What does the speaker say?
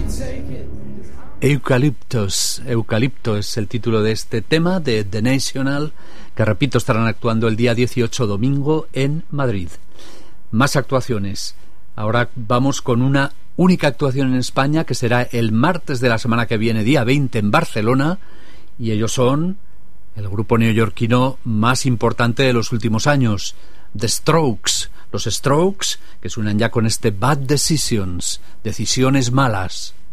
Eucalipto es el título de este tema de The National, que repito, estarán actuando el día 18 domingo en Madrid. Más actuaciones. Ahora vamos con una única actuación en España, que será el martes de la semana que viene, día 20, en Barcelona, y ellos son el grupo neoyorquino más importante de los últimos años, The Strokes. Los Strokes, que suenan ya con este Bad Decisions, decisiones malas.